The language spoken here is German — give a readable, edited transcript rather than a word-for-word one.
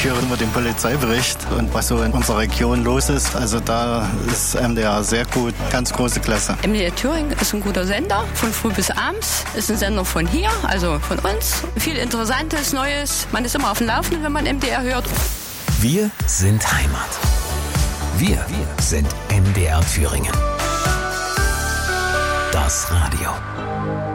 Ich höre immer den Polizeibericht und was so in unserer Region los ist. Also da ist MDR sehr gut, ganz große Klasse. MDR Thüringen ist ein guter Sender, von früh bis abends. Ist ein Sender von hier, also von uns. Viel Interessantes, Neues. Man ist immer auf dem Laufenden, wenn man MDR hört. Wir sind Heimat. Wir sind MDR Thüringen. Das Radio.